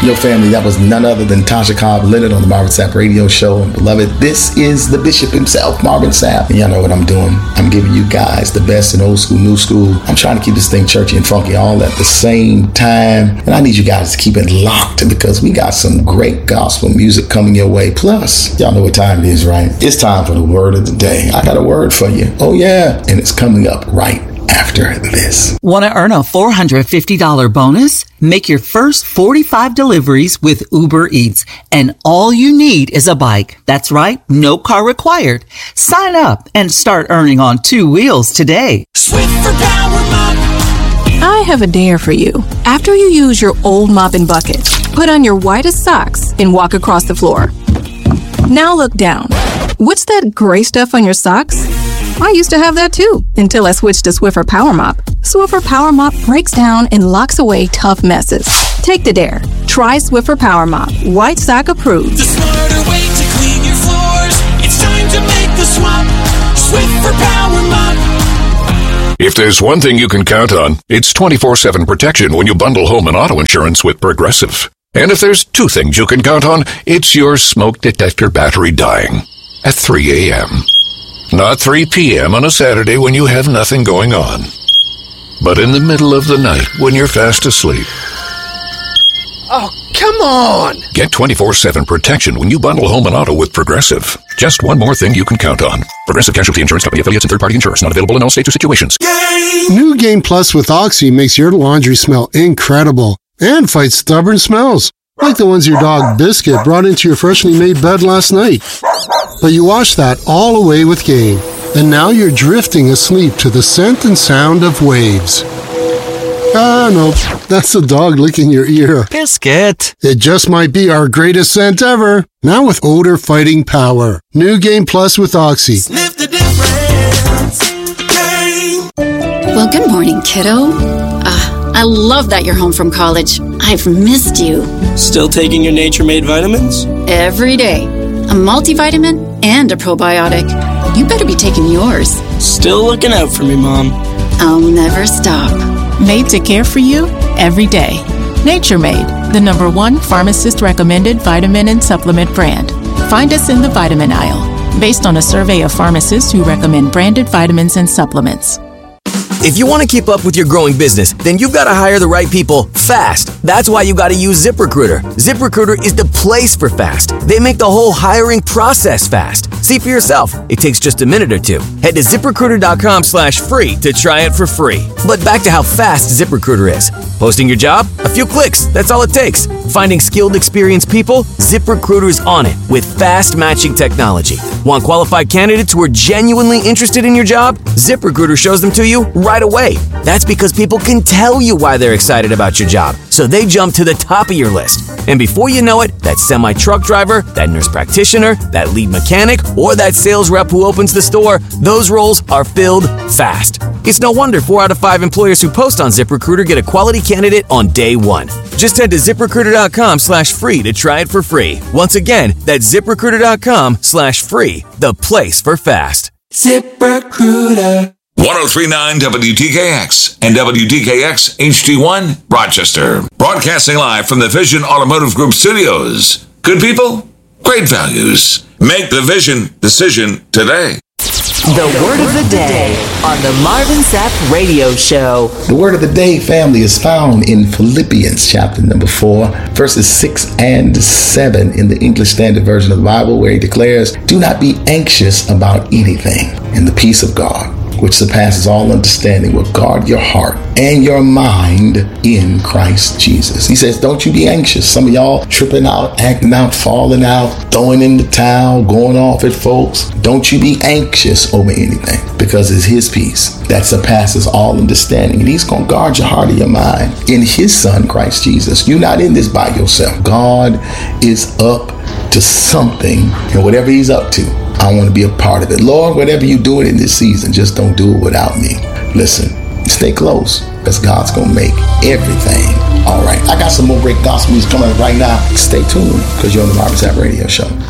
Yo, family, that was none other than Tasha Cobb Leonard on the Marvin Sapp Radio Show. And beloved, this is the Bishop himself, Marvin Sapp. And y'all know what I'm doing. I'm giving you guys the best in old school, new school. I'm trying to keep this thing churchy and funky all at the same time. And I need you guys to keep it locked because we got some great gospel music coming your way. Plus, y'all know what time it is, right? It's time for the word of the day. I got a word for you. Oh, yeah. And it's coming up right after this. Want to earn a $450 bonus? Make your first 45 deliveries with Uber Eats, and all you need is a bike. That's right, no car required. Sign up and start earning on 2 wheels today. Swiffer Power Mop. I have a dare for you. After you use your old mop and bucket, put on your whitest socks and walk across the floor. Now look down. What's that gray stuff on your socks? I used to have that too, until I switched to Swiffer Power Mop. Swiffer Power Mop breaks down and locks away tough messes. Take the dare. Try Swiffer Power Mop. White sock approved. The smarter way to clean your floors. It's time to make the swap. Swiffer Power Mop. If there's one thing you can count on, it's 24/7 protection when you bundle home and auto insurance with Progressive. And if there's 2 things you can count on, it's your smoke detector battery dying at 3 a.m. Not 3 p.m. on a Saturday when you have nothing going on, but in the middle of the night when you're fast asleep. Oh, come on! Get 24/7 protection when you bundle home and auto with Progressive. Just one more thing you can count on. Progressive Casualty Insurance Company affiliates and third-party insurers. Not available in all states or situations. New Game Plus with Oxy makes your laundry smell incredible and fights stubborn smells, like the ones your dog Biscuit brought into your freshly made bed last night. But you washed that all away with Game, and now you're drifting asleep to the scent and sound of waves. Ah, no, that's the dog licking your ear. Biscuit. It just might be our greatest scent ever. Now with odor-fighting power. New Game Plus with Oxy. Sniff the difference. Game. Well, good morning, kiddo. I love that you're home from college. I've missed you. Still taking your Nature-Made vitamins? Every day. A multivitamin and a probiotic. You better be taking yours. Still looking out for me, Mom. I'll never stop. Made to care for you every day. Nature Made, the #1 pharmacist-recommended vitamin and supplement brand. Find us in the vitamin aisle, based on a survey of pharmacists who recommend branded vitamins and supplements. If you want to keep up with your growing business, then you've got to hire the right people fast. That's why you got to use ZipRecruiter. ZipRecruiter is the place for fast. They make the whole hiring process fast. See for yourself. It takes just a minute or 2. Head to ZipRecruiter.com/free to try it for free. But back to how fast ZipRecruiter is. Posting your job? A few clicks. That's all it takes. Finding skilled, experienced people? ZipRecruiter's on it with fast matching technology. Want qualified candidates who are genuinely interested in your job? ZipRecruiter shows them to you right away. That's because people can tell you why they're excited about your job, so they jump to the top of your list. And before you know it, that semi-truck driver, that nurse practitioner, that lead mechanic, or that sales rep who opens the store, those roles are filled fast. It's no wonder 4 out of 5 employers who post on ZipRecruiter get a quality candidate on day 1. Just head to ZipRecruiter.com/free to try it for free. Once again, that's ZipRecruiter.com/free, the place for fast. ZipRecruiter. 103.9 WDKX and WDKX HD1 Rochester. Broadcasting live from the Vision Automotive Group studios. Good people, great values. Make the Vision decision today. The word of the day on the Marvin Sapp Radio Show. The word of the day, family, is found in Philippians chapter number 4, verses 6 and 7 in the English Standard Version of the Bible, where he declares, "Do not be anxious about anything, and the peace of God, which surpasses all understanding, will guard your heart and your mind in Christ Jesus." He says, don't you be anxious. Some of y'all tripping out, acting out, falling out, throwing in the towel, going off at folks. Don't you be anxious over anything, because it's his peace that surpasses all understanding. And he's going to guard your heart and your mind in his son, Christ Jesus. You're not in this by yourself. God is up to something, and whatever he's up to, I want to be a part of it. Lord, whatever you're doing in this season, just don't do it without me. Listen, stay close, because God's going to make everything all right. I got some more great gospel music coming up right now. Stay tuned, because you're on the Marvin Sapp Radio Show.